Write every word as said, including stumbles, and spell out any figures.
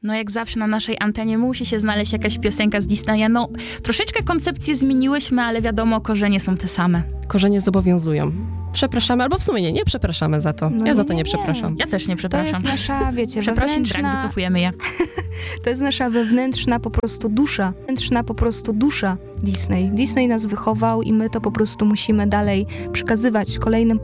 No jak zawsze na naszej antenie musi się znaleźć jakaś piosenka z Disneya. No troszeczkę koncepcję zmieniłyśmy, ale wiadomo, korzenie są te same. Korzenie zobowiązują. Przepraszamy, albo w sumie nie, nie przepraszamy za to. No ja nie, za to nie, nie, nie. przepraszam. Ja też nie To przepraszam. jest nasza, wiecie, Przeprosin, brak, wewnętrzna... wycofujemy je. To jest nasza wewnętrzna po prostu dusza. Wewnętrzna po prostu dusza Disney. Disney nas wychował i my to po prostu musimy dalej przekazywać kolejnym